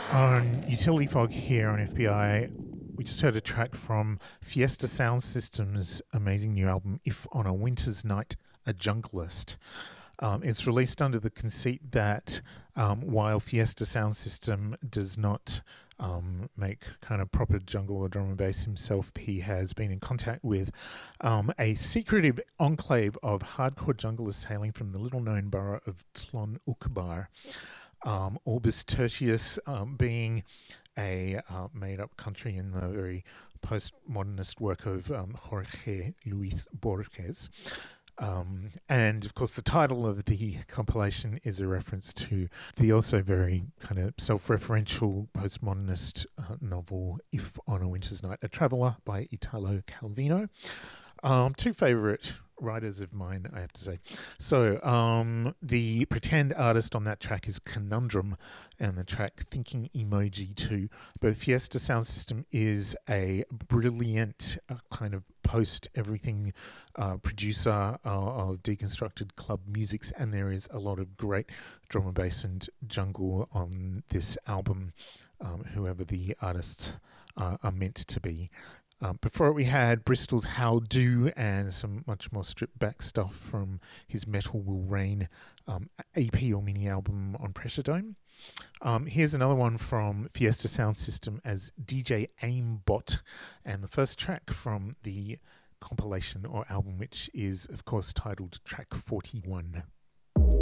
On Utility Fog here on FBI, we just heard a track from Fiesta Sound System's amazing new album, If on a Winter's Night, a Junglist. It's released under the conceit that while Fiesta Sound System does not make kind of proper jungle or drum and bass himself, he has been in contact with a secretive enclave of hardcore junglists hailing from the little-known borough of Tlon Ukbar. Orbis Tertius being a made-up country in the very postmodernist work of Jorge Luis Borges. And of course, the title of the compilation is a reference to the also very kind of self-referential postmodernist novel If on a Winter's Night, a Traveller by Italo Calvino. Two favourite writers of mine, I have to say. So the pretend artist on that track is Conundrum, and the track Thinking Emoji 2. But Fiesta Sound System is a brilliant kind of post-everything producer of deconstructed club musics, and there is a lot of great drum and bass and jungle on this album, whoever the artists are meant to be. Before it, we had Bristol's How Do and some much more stripped back stuff from his Metal Will Rain EP or mini album on Pressure Dome. Here's another one from Fiesta Sound System as DJ Aimbot, and the first track from the compilation or album, which is of course titled Track 41.